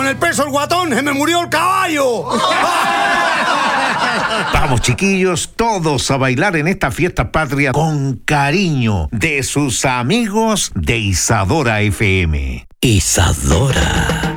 el peso el guatón, se me murió el caballo. Vamos, chiquillos, todos a bailar en esta fiesta patria con cariño de sus amigos de Isadora FM. Isadora.